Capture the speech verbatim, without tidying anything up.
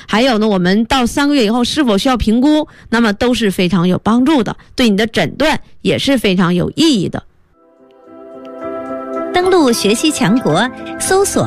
还有呢，我们到三个月以后是否需要评估，那么都是非常有帮助的，对你的诊断也是非常有意义的。 登录学习强国，搜索